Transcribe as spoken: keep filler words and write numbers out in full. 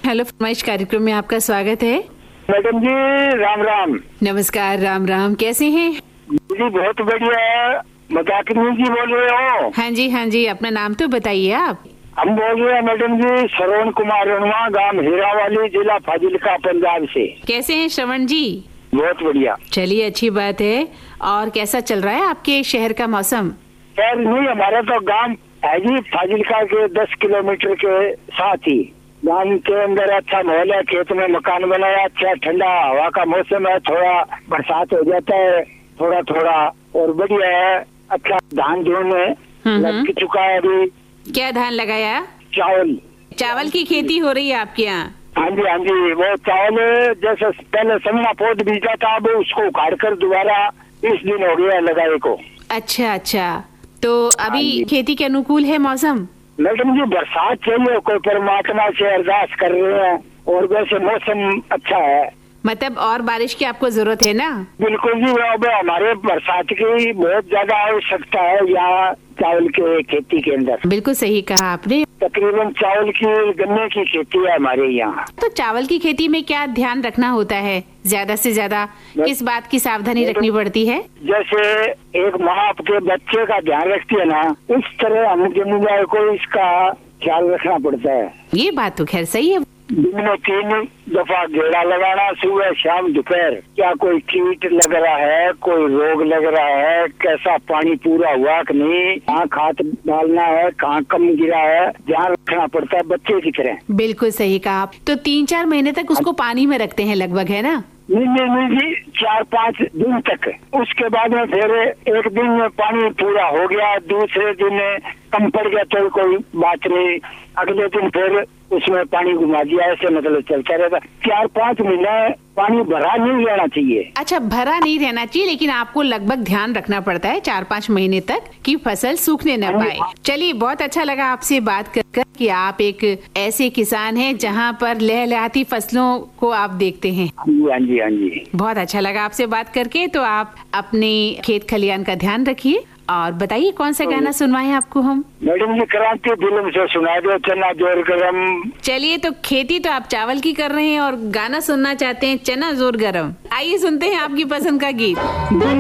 Hello फरमाइश कार्यक्रम में आपका स्वागत है। मैडम जी राम राम। नमस्कार। राम राम, कैसे हैं जी? बहुत बढ़िया। मदाकिनी जी बोल रहे हो? हाँ जी हाँ जी, अपना नाम तो बताइए आप। हम बोल रहे हैं मैडम जी श्रवण कुमार रनवा, गांव हीरावाली, जिला फाजिलका, पंजाब से। कैसे हैं श्रवण जी? बहुत बढ़िया। चलिए, अच्छी बात है। और कैसा चल रहा है आपके शहर का मौसम? खैर नहीं, हमारा तो गांव है जी फाजिलका के दस किलोमीटर के साथ ही। गांव के अंदर अच्छा माहौल है, खेत में मकान बनाया, अच्छा ठंडा हवा का मौसम है, थोड़ा बरसात हो जाता है थोड़ा थोड़ा, और बढ़िया है। अच्छा धान धुन लग चुका है अभी। क्या धान लगाया? चावल। चावल की खेती हो रही है आपके यहाँ? हाँ जी हाँ जी, वो चावल जैसे पहले समना पोत बीजा था, अब उसको उखाड़ कर दोबारा बीस दिन हो गया लगाए को। अच्छा अच्छा, तो अभी खेती के अनुकूल है मौसम? मैडम जी बरसात चाहिए, कोई परमात्मा से अरदास कर रहे हैं, और वैसे मौसम अच्छा है। मतलब और बारिश की आपको जरूरत है ना? बिल्कुल जी, अब हमारे बरसात की बहुत ज्यादा आवश्यकता है यहाँ चावल के खेती के अंदर। बिल्कुल सही कहा आपने। तकरीबन चावल की गन्ने की खेती है हमारे यहाँ। तो चावल की खेती में क्या ध्यान रखना होता है? ज्यादा से ज्यादा किस बात की सावधानी रखनी पड़ती है? जैसे एक माँ आपके बच्चे का ध्यान रखती है ना, उस तरह हम जमींदार को इसका ख्याल रखना पड़ता है। ये बात तो खैर सही है। दिन में तीन दफा गेड़ा लगाना, सुबह शाम दोपहर। क्या कोई कीट लग रहा है, कोई रोग लग रहा है, कैसा पानी पूरा हुआ कि नहीं, कहाँ खाद डालना है, कहाँ कम गिरा है, ध्यान रखना पड़ता है बच्चे की तरह। बिल्कुल सही कहा आप। तो तीन चार महीने तक उसको पानी में रखते हैं लगभग, है ना? नहीं नहीं नहीं जी, चार पाँच दिन तक। उसके बाद में फिर एक दिन में पानी पूरा हो गया, दूसरे दिन कम पड़ गया तो कोई बात नहीं, अगले दिन फिर उसमें पानी घुमा दिया, ऐसे मतलब चलता रहता। चार पाँच महीने पानी भरा नहीं रहना चाहिए। अच्छा, भरा नहीं रहना चाहिए, लेकिन आपको लगभग ध्यान रखना पड़ता है चार पाँच महीने तक कि फसल सूखने न पाए। चलिए, बहुत अच्छा लगा आपसे बात कर कर कि आप एक ऐसे किसान हैं जहां पर लहलहाती फसलों को आप देखते हैं। हाँ जी हाँ जी, बहुत अच्छा लगा आपसे बात करके। तो आप अपने खेत खलियान का ध्यान रखिए। और बताइए कौन सा गाना सुनवाएं आपको हम? मैडम जी क्रांति फिल्म से सुना दो, चना जोर गरम। चलिए, तो खेती तो आप चावल की कर रहे हैं और गाना सुनना चाहते हैं चना जोर गरम। आइए सुनते हैं आपकी पसंद का गीत।